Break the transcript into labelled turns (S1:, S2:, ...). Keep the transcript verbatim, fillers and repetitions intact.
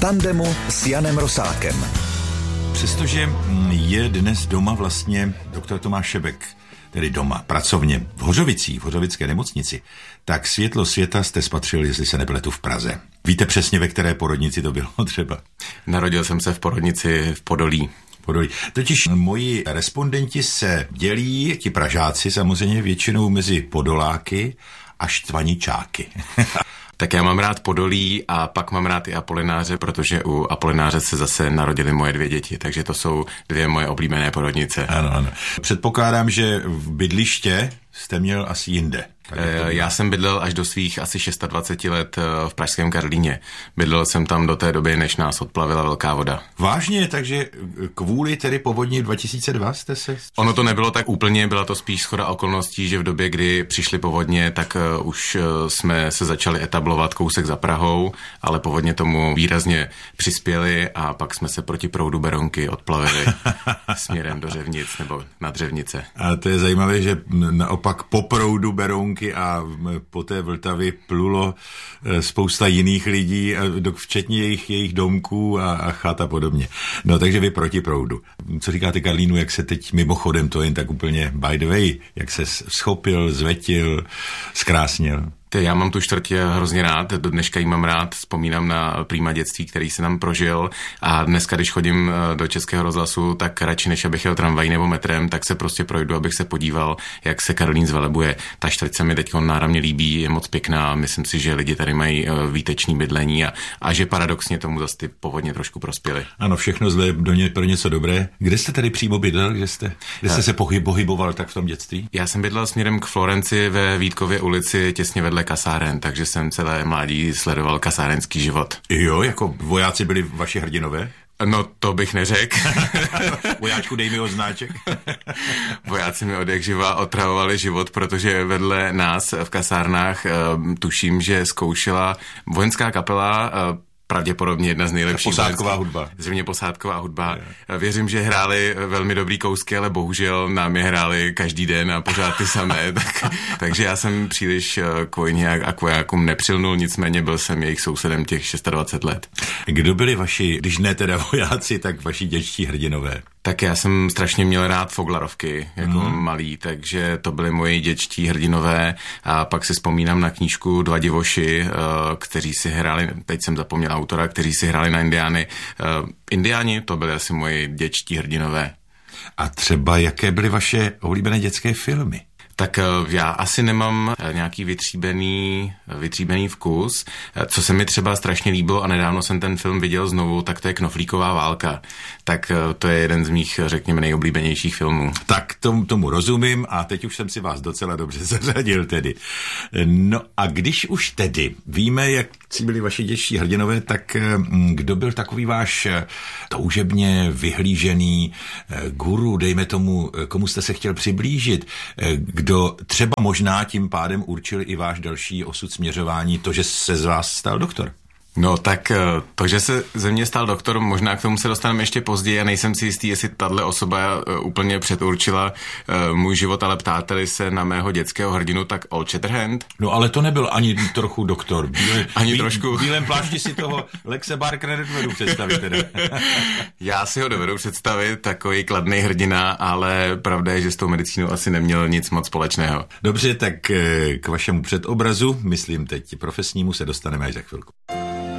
S1: tandemu s Janem Rosákem.
S2: Přestože je dnes doma vlastně doktor Tomáš Šebek, tedy doma, pracovně, v Hořovicích, v Hořovické nemocnici, tak světlo světa jste spatřil, jestli se nepletu, v Praze. Víte přesně, ve které porodnici to bylo třeba?
S3: Narodil jsem se v porodnici v Podolí.
S2: Podolí. Totiž moji respondenti se dělí, ti Pražáci samozřejmě, většinou mezi Podoláky a Štvaničáky.
S3: Tak já mám rád Podolí a pak mám rád i Apolináře, protože u Apolináře se zase narodily moje dvě děti, takže to jsou dvě moje oblíbené porodnice.
S2: Ano, ano. Předpokládám, že v bydliště jste měl asi jinde.
S3: Já jsem bydlel až do svých asi dvacet šest let v pražském Karlíně. Bydlel jsem tam do té doby, než nás odplavila velká voda.
S2: Vážně? Takže kvůli tedy povodní dva tisíce dva jste se...
S3: Ono to nebylo tak úplně, byla to spíš shoda okolností, že v době, kdy přišly povodně, tak uh, už uh, jsme se začali etablovat kousek za Prahou, ale povodně tomu výrazně přispěli a pak jsme se proti proudu Berounky odplavili směrem do Řevnic nebo na Dřevnice.
S2: A to je zajímavé, že naopak po proudu Berounky a po té Vltavě plulo spousta jiných lidí, včetně jejich, jejich domků a, a chat a podobně. No takže vy proti proudu. Co říkáte, Karlínu, jak se teď mimochodem, to jen tak úplně by the way, jak se schopil, zvetil, zkrásnil?
S3: Já mám tu čtvrť hrozně rád, do dneška jí mám rád, vzpomínám na prýma dětství, který se nám prožil a dneska, když chodím do Českého rozhlasu, tak radši než abych jel tramvají nebo metrem, tak se prostě projdu, abych se podíval, jak se Karlín zvelebuje. Ta čtvrť se mi teď náramně líbí, je moc pěkná, myslím si, že lidi tady mají výtečný bydlení a, a že paradoxně tomu zase ty povodně trošku prospěly.
S2: Ano, všechno zlé do ně, pro něco dobré. Kde jste tady přímo bydlel, kde jste, kde jste se pohyboval tak v tom dětství?
S3: Já jsem bydlel směrem k Florenci ve Vítkově ulici, těsně vedle kasáren, takže jsem celé mládí sledoval kasárenský život.
S2: Jo, jako vojáci byli vaši hrdinové?
S3: No, to bych neřekl.
S2: Vojáčku, dej mi odznáček.
S3: Vojáci mi od jak živa otravovali život, protože vedle nás v kasárnách tuším, že zkoušela vojenská kapela, pravděpodobně jedna z nejlepších.
S2: Posádková hudba.
S3: Zřejmě posádková hudba. Je. Věřím, že hráli velmi dobrý kousky, ale bohužel nám je hráli každý den a pořád ty samé. tak, takže já jsem příliš k vojně a k vojákům nepřilnul, nicméně byl jsem jejich sousedem těch dvacet šest let.
S2: Kdo byli vaši, když ne teda vojáci, tak vaši dětští hrdinové?
S3: Tak já jsem strašně měl rád Foglarovky jako mm. malý, takže to byly moji dětští hrdinové a pak si vzpomínám na knížku Dva divoši, kteří si hráli, teď jsem zapomněl autora, kteří si hráli na indiány. Indiáni, to byly asi moji dětští hrdinové.
S2: A třeba jaké byly vaše oblíbené dětské filmy?
S3: Tak já asi nemám nějaký vytříbený, vytříbený vkus. Co se mi třeba strašně líbilo a nedávno jsem ten film viděl znovu, tak to je Knoflíková válka. Tak to je jeden z mých, řekněme, nejoblíbenějších filmů.
S2: Tak tomu, tomu rozumím a teď už jsem si vás docela dobře zařadil tedy. No a když už tedy víme, jak byli vaši dětští hrdinové, tak kdo byl takový váš toužebně vyhlížený guru, dejme tomu, komu jste se chtěl přiblížit, kdo třeba možná tím pádem určil i váš další osud směřování, to, že se z vás stal doktor?
S3: No tak to, že se ze mě stal doktor, možná k tomu se dostaneme ještě později a nejsem si jistý, jestli tato osoba úplně předurčila můj život, ale ptáte-li se na mého dětského hrdinu, tak Old Shatterhand.
S2: No ale to nebyl ani trochu doktor. Bíle,
S3: ani
S2: bí,
S3: trošku.
S2: V bílém plášti si toho Lexe Barkera nedovedu představit teda.
S3: Já si ho dovedu představit, takový kladný hrdina, ale pravda je, že s tou medicínou asi neměl nic moc společného.
S2: Dobře, tak k vašemu předobrazu, myslím teď profesnímu, se dostaneme až za chvilku.